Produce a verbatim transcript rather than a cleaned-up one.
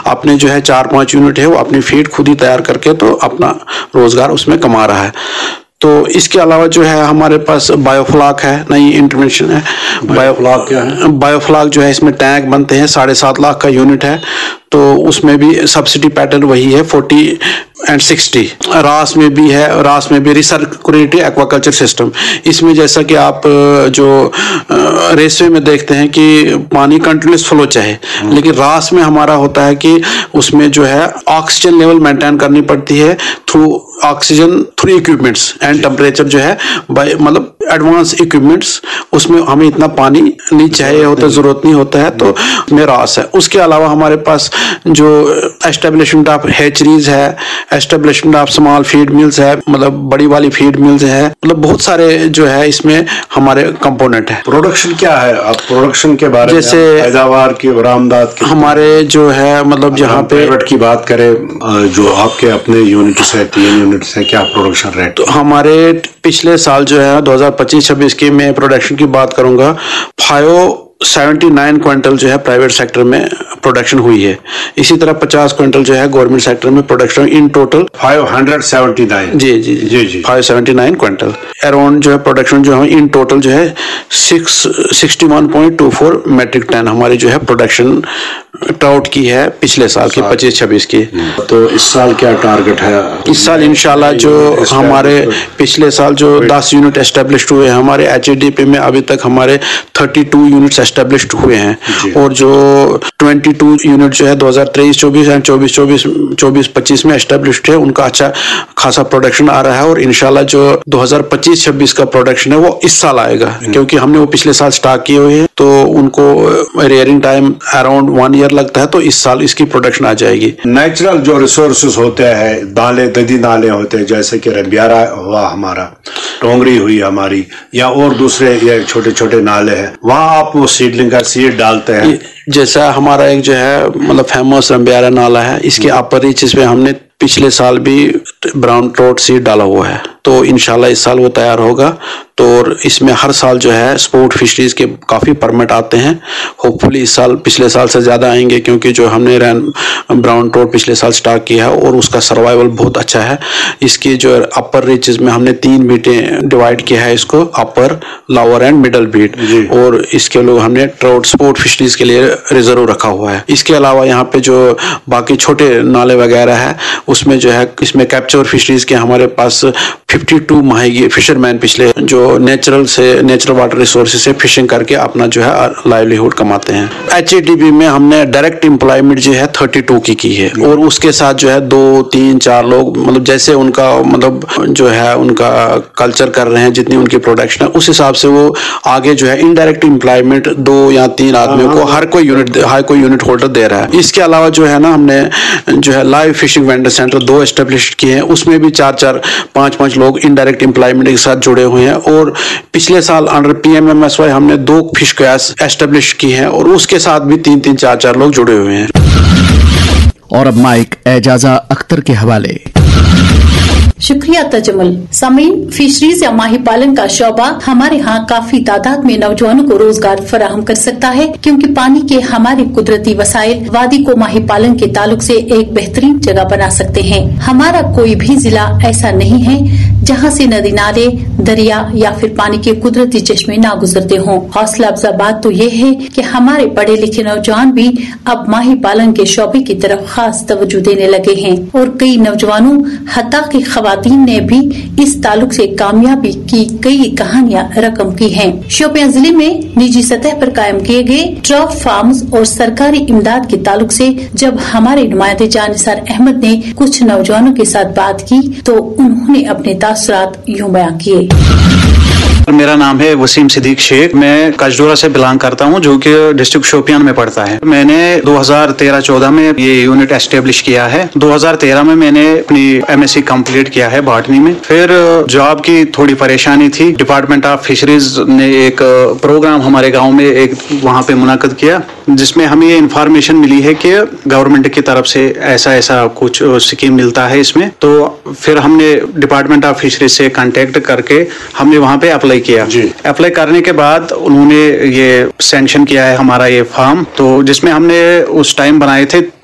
अपने जो है चार पांच यूनिट है वो अपनी फीड खुद ही तैयार करके तो अपना रोजगार उसमें कमा रहा है। तो इसके अलावा जो है हमारे पास बायोफ्लाक है, नई इंटरवेंशन है। बायोफ्लाक क्या है? बायोफ्लाक जो है इसमें टैंक बनते हैं, साढ़े सात लाख का यूनिट है। तो उसमें भी सब्सिडी पैटर्न वही है फोर्टी एंड सिक्सटी। रास में भी है, रास में भी रिसर्कुलेटरी एक्वाकल्चर सिस्टम। इसमें जैसा कि आप जो रेसवे में देखते हैं कि पानी कंटिन्यूस फ्लो चाहे, लेकिन रास में हमारा होता है कि उसमें जो है ऑक्सीजन लेवल मेंटेन करनी पड़ती है through oxygen through equipments and temperature जो है मतलब एडवांस इक्विपमेंट्स, उसमें हमें इतना पानी नहीं चाहिए होता, जरूरत नहीं होता है, तो में रास है। उसके अलावा हमारे पास जो एस्टेब्लिशमेंट ऑफ हैचरीज है, establishment of small feed mills है, मतलब बड़ी वाली फीड मिल्स है, मतलब बहुत सारे जो है इसमें हमारे कंपोनेंट है। प्रोडक्शन क्या है? आप प्रोडक्शन के बारे में, जैसे पैदावार की बरामदात की, हमारे जो है मतलब जहाँ पे प्राइवेट की बात करें, जो आपके अपने यूनिट्स है, तीन यूनिट्स है, क्या प्रोडक्शन रेट? तो हमारे पिछले साल जो है दो हज़ार पच्चीस छब्बीस की मैं प्रोडक्शन की बात करूंगा, फाइव सेवेंटी नाइन क्विंटल जो है प्राइवेट सेक्टर में प्रोडक्शन हुई है। इसी तरह पचास क्विंटल जो है गवर्नमेंट सेक्टर में production, in total five seventy nine. Ji ji ji ji five seventy nine quintal around जो है प्रोडक्शन जो है इन टोटल जो है six sixty one point two four metric ton हमारी जो है प्रोडक्शन ट्राउट की है पिछले साल की पच्चीस छब्बीस की। तो इस साल क्या टारगेट है? इस साल इंशाल्लाह जो हमारे पिछले साल जो दस यूनिट एस्टेब्लिश्ड हुए हैं हमारे एच ए डी पी में, अभी तक हमारे थर्टी टू यूनिट्स एस्टेब्लिश्ड हुए हैं, और जो ट्वेंटी टू यूनिट जो है दो हज़ार तेईस चौबीस एंड चौबीस चौबीस चौबीस पच्चीस में एस्टेब्लिश्ड है, उनका अच्छा खासा प्रोडक्शन आ रहा है। और इंशाल्लाह जो दो हज़ार पच्चीस छब्बीस का प्रोडक्शन है वो इस साल आएगा, क्योंकि हमने वो पिछले साल स्टॉक किए हुए हैं, तो उनको rearing time around one year लगता है, तो इस साल इसकी प्रोडक्शन आ जाएगी। नेचुरल जो रिसोर्सेज होते हैं, नाले, नदी नाले होते हैं, जैसे कि रबियारा हुआ हमारा, टोंगरी हुई हमारी, या और दूसरे ये छोटे छोटे नाले हैं, वहाँ आप वो सीडलिंग का सीड डालते हैं। जैसा हमारा एक जो है मतलब फेमस रबियारा नाला है, इसके अपर रीचेस पे हमने पिछले साल भी ब्राउन ट्राउट सीड डाला हुआ है, तो इंशाल्लाह इस साल वो तैयार होगा। तो इसमें हर साल जो है स्पोर्ट फिशरीज के काफ़ी परमिट आते हैं। होपफुली इस साल पिछले साल से ज़्यादा आएंगे, क्योंकि जो हमने रैन ब्राउन ट्राउट पिछले साल स्टार्ट किया है और उसका सर्वाइवल बहुत अच्छा है। इसकी जो अपर रीचेस में हमने तीन बीटें डिवाइड किया है इसको, अपर, लोअर एंड मिडल बीट, और इसके लोग हमने ट्राउट स्पोर्ट फिशरीज के लिए रिजर्व रखा हुआ है। इसके अलावा यहाँ पे जो बाकी छोटे नाले वगैरह है उसमें जो है इसमें कैप्चर फिशरीज के हमारे पास फिफ्टी टू माही फिशरमैन पिछले जो नेचुरल से नेचुरल वाटर रिसोर्सेज से फिशिंग करके अपना जो है लाइवलीहुड कमाते हैं। एच ए डी बी में हमने डायरेक्ट एम्प्लॉयमेंट जो है थर्टी टू की की है, और उसके साथ जो है दो तीन चार लोग मतलब जैसे उनका मतलब जो है उनका कल्चर कर रहे हैं, जितनी उनकी प्रोडक्शन है उस हिसाब से वो आगे जो है इनडायरेक्ट एम्प्लॉयमेंट दो या तीन आदमियों को हर कोई यूनिट हर कोई यूनिट होल्डर दे रहा है। इसके अलावा जो है ना हमने जो है लाइव फिशिंग वेंडर सेंटर दो एस्टेब्लिश किए हैं, उसमें भी चार चार पांच पांच लोग इनडायरेक्ट एम्प्लॉयमेंट के साथ जुड़े हुए हैं। और पिछले साल under P M M S Y हमने दो फिश क्यास एस्टेब्लिश की हैं, और उसके साथ भी तीन तीन चार चार लोग जुड़े हुए हैं। और अब माइक एजाजा अख्तर के हवाले। शुक्रिया तजमुल। सामीन, फिशरीज या माही पालन का शोबा हमारे यहाँ काफी तादाद में नौजवानों को रोजगार फराहम कर सकता है, क्योंकि पानी के हमारे कुदरती वसाइल वादी को माही पालन के ताल्लुक से एक बेहतरीन जगह बना सकते हैं। हमारा कोई भी जिला ऐसा नहीं है जहाँ से नदी नाले, दरिया या फिर पानी के कुदरती चश्मे ना गुजरते हों। हौसला अफजा बात तो ये है कि हमारे पढ़े लिखे नौजवान भी अब माही पालन के शोबे की तरफ खास तवज्जो देने लगे हैं, और कई नौजवानों हत्ता की खवातीन ने भी इस ताल्लुक से कामयाबी की कई कहानियां रकम की हैं। शोपियां जिले में निजी सतह पर कायम किए गए ट्रॉप फार्म्स और सरकारी इमदाद के ताल्लुक से जब हमारे नुमाइंदे जानिसार अहमद ने कुछ नौजवानों के साथ बात की, तो उन्होंने अपने तासुरात यूं बयां किए। मेरा नाम है वसीम सिद्दीक शेख, मैं कजडोरा से बिलोंग करता हूं, जो कि डिस्ट्रिक्ट शोपियान में पड़ता है। मैंने दो हज़ार तेरह चौदह में ये यूनिट एस्टेब्लिश किया है। दो हज़ार तेरह में मैंने अपनी एमएससी कंप्लीट किया है बॉटनी में। फिर जॉब की थोड़ी परेशानी थी, डिपार्टमेंट ऑफ फिशरीज ने एक प्रोग्राम हमारे गाँव में एक वहाँ पे मुनाकिद किया, जिसमें हमें ये इन्फॉर्मेशन मिली है कि गवर्नमेंट की तरफ से ऐसा ऐसा कुछ स्कीम मिलता है इसमें। तो फिर हमने डिपार्टमेंट ऑफ फिशरीज से कांटेक्ट करके हमने वहाँ पे अप्लाई किया। अप्लाई करने के बाद उन्होंने ये सैंक्शन किया है हमारा ये फार्म, तो जिसमें हमने उस टाइम बनाए थे